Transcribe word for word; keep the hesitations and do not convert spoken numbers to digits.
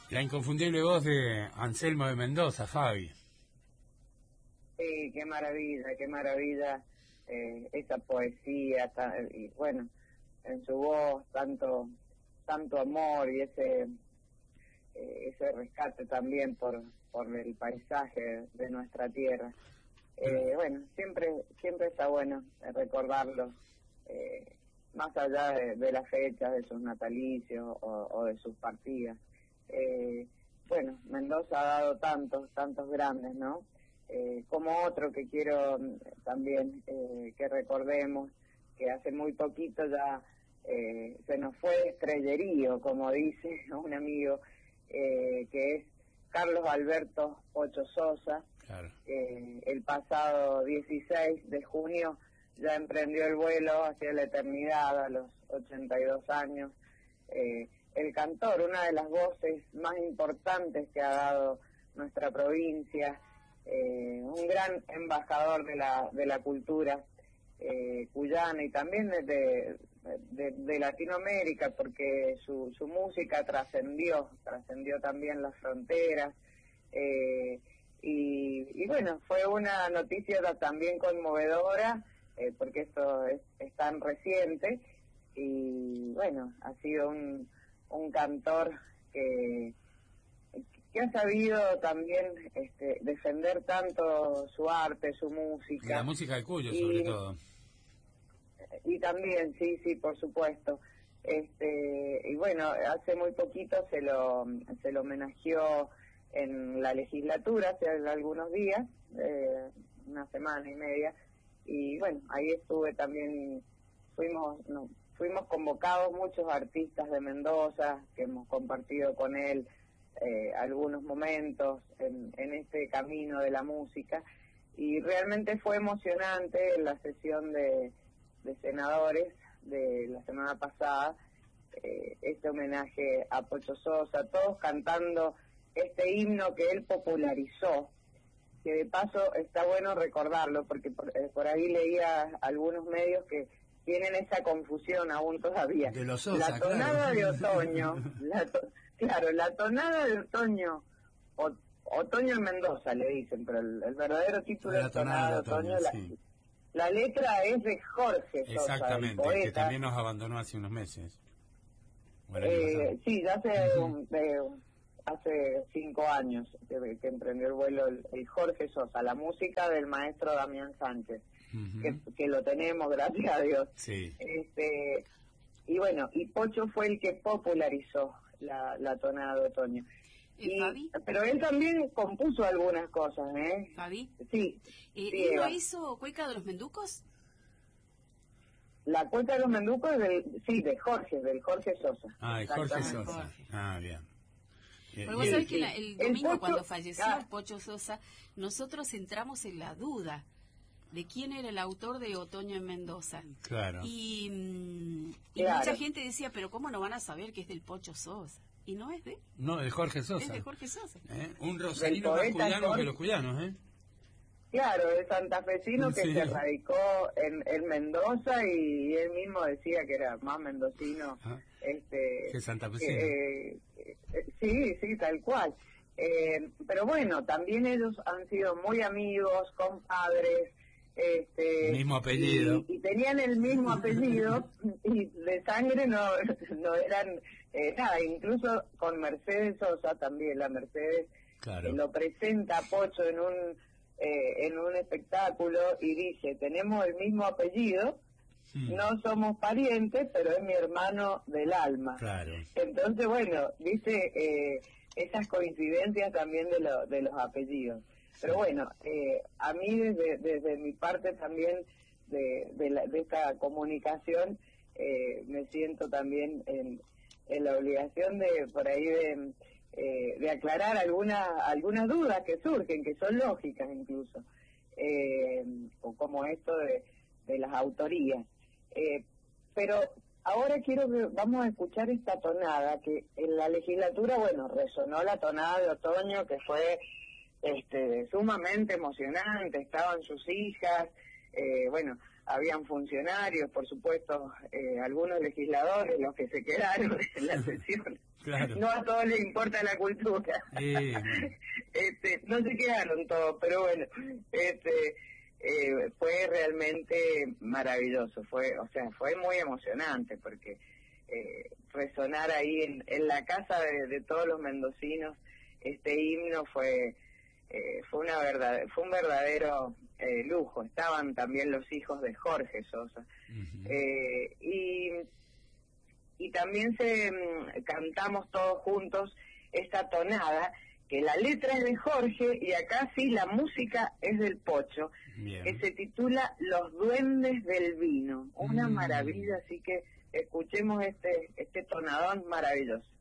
La inconfundible voz de Anselmo de Mendoza, Fabi. Sí, qué maravilla, qué maravilla eh, esa poesía, ta, y bueno, en su voz tanto tanto amor y ese eh, ese rescate también por por el paisaje de nuestra tierra. Eh, bueno, siempre siempre está bueno recordarlo, eh, más allá de, de las fechas, de sus natalicios o, o de sus partidas. Eh, bueno, Mendoza ha dado tantos, tantos grandes, ¿no? Eh, como otro que quiero también eh, que recordemos, que hace muy poquito ya eh, se nos fue de estrellerío, como dice un amigo, eh, que es Carlos Alberto Pocho Sosa. Claro. Eh, el pasado dieciséis de junio ya emprendió el vuelo hacia la eternidad a los ochenta y dos años. Eh, el cantor, una de las voces más importantes que ha dado nuestra provincia, eh, un gran embajador de la de la cultura eh, cuyana y también de, de, de, de Latinoamérica, porque su, su música trascendió, trascendió también las fronteras, eh, y, y bueno, fue una noticia también conmovedora, eh, porque esto es, es tan reciente, y bueno, ha sido un, un cantor que que ha sabido también este, defender tanto su arte, su música. Y la música de Cuyo, y, sobre todo. Y también, sí, sí, por supuesto. Este, y bueno, hace muy poquito se lo se lo homenajeó en la legislatura, hace algunos días, eh, una semana y media, y bueno, ahí estuve también, fuimos no, fuimos convocados muchos artistas de Mendoza, que hemos compartido con él Eh, algunos momentos en, en este camino de la música, y realmente fue emocionante la sesión de, de senadores de la semana pasada, eh, este homenaje a Pocho Sosa, todos cantando este himno que él popularizó, que de paso está bueno recordarlo, porque por, eh, por ahí leía algunos medios que tienen esa confusión aún todavía. De los Sosa, la tonada claro. de otoño, la to claro, la tonada de otoño, o, otoño en Mendoza le dicen, pero el, el verdadero título la es tonada de otoño. otoño la, sí. la letra es de Jorge Sosa, exactamente, el poeta, que también nos abandonó hace unos meses. eh, sí, ya hace, uh-huh. de, hace cinco años que, que emprendió el vuelo el, el Jorge Sosa, la música del maestro Damián Sánchez. Uh-huh. que, que lo tenemos, gracias a Dios. Sí. Este, y bueno, y Pocho fue el que popularizó la, la tonada de otoño. ¿Y, Fabi? Pero él también compuso algunas cosas, ¿eh? ¿Fabi? Sí. Eh, sí ¿Él Eva. no hizo Cueca de los Menducos? La Cueca de los Menducos es del, sí, de Jorge, del Jorge Sosa. Ah, de Jorge Sosa. Jorge. Ah, bien. Porque vos sabés que la, el domingo, el Pocho, cuando falleció ah, Pocho Sosa, nosotros entramos en la duda de quién era el autor de Otoño en Mendoza. Claro. Y, y claro. mucha gente decía, pero ¿cómo no van a saber que es del Pocho Sosa? Y no es de... No, de Jorge Sosa. Es de Jorge Sosa. ¿Eh? Un rosarino más cuyano que los cuyanos, ¿eh? Claro, el santafesino que sí. se radicó en, en Mendoza, y él mismo decía que era más mendocino. Ah, este, que santafesino. Eh, eh, sí, sí, tal cual. Eh, pero bueno, también ellos han sido muy amigos, compadres, este, mismo apellido, y, y tenían el mismo apellido, y de sangre no no eran eh, nada. Incluso con Mercedes Sosa también, la Mercedes claro. eh, lo presenta a Pocho en un eh, en un espectáculo y dice, tenemos el mismo apellido, hmm. no somos parientes, pero es mi hermano del alma. Claro. Entonces, bueno, dice eh, esas coincidencias también de, lo, de los apellidos. Pero bueno, eh, a mí desde, desde mi parte también de, de, la, de esta comunicación, eh, me siento también en, en la obligación de, por ahí, de, eh, de aclarar algunas algunas dudas que surgen, que son lógicas incluso, eh, o como esto de, de las autorías. Eh, pero ahora quiero que vamos a escuchar esta tonada, que en la legislatura, bueno, resonó la tonada de otoño, que fue este sumamente emocionante, estaban sus hijas, eh, bueno, habían funcionarios, por supuesto, eh, algunos legisladores, los que se quedaron en la sesión, Claro. No a todos les importa la cultura. Eh, este, no se quedaron todos, pero bueno, este, eh, fue realmente maravilloso, fue, o sea, fue muy emocionante porque eh, resonar ahí en, en la casa de, de todos los mendocinos este himno fue eh, fue una verdad, fue un verdadero eh, lujo. Estaban también los hijos de Jorge Sosa. Uh-huh. eh, y y también se mm, cantamos todos juntos esta tonada, que la letra es de Jorge y acá sí la música es del Pocho. Bien. Que se titula Los Duendes del Vino. Una mm. maravilla, así que escuchemos este este tonadón maravilloso.